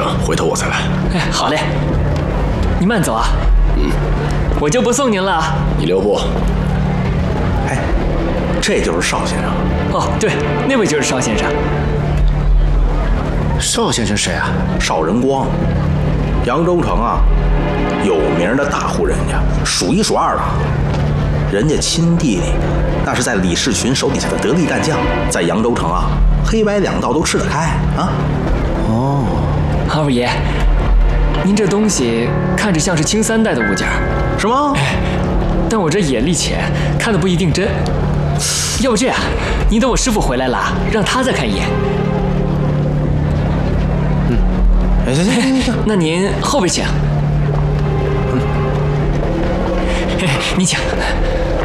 程，回头我再来。 哎，好嘞，你慢走啊。我就不送您了。 你留步。 哎，这就是邵先生。 哦，对，那位就是邵先生。 邵先生谁啊？邵仁光，扬州城啊，有名的大户人家，数一数二的。人家亲弟弟，那是在李士群手底下的得力干将，在扬州城啊，黑白两道都吃得开啊。哦， 二爷，您这东西看着像是清3代的物件， 什么？ 但我这眼力浅，看的不一定真。要不这样，您等我师傅回来了，让他再看一眼。 行， 那您后边请。您请。